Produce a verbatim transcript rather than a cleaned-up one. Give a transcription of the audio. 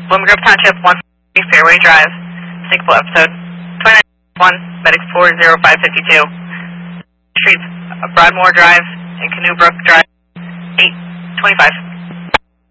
Bloom Grove Township, one forty Fairway Drive, Sinkable episode, twenty-nine one, medic four zero five five two. Streets, Broadmoor Drive and Canoe Brook Drive, eight twenty-five.